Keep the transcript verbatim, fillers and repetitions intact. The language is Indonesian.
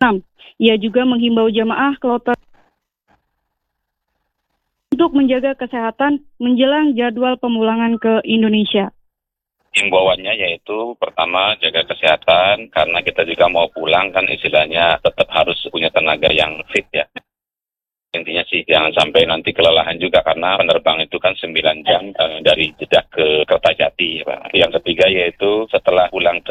Ia juga menghimbau jamaah kloter untuk menjaga kesehatan menjelang jadwal pemulangan ke Indonesia. Himbauannya yaitu pertama jaga kesehatan, karena kita juga mau pulang kan istilahnya tetap harus punya tenaga yang fit ya. Intinya sih jangan sampai nanti kelelahan juga, karena penerbangan itu kan sembilan jam eh, dari Jeddah ke Kertajati. Pak. Yang ketiga yaitu setelah pulang ke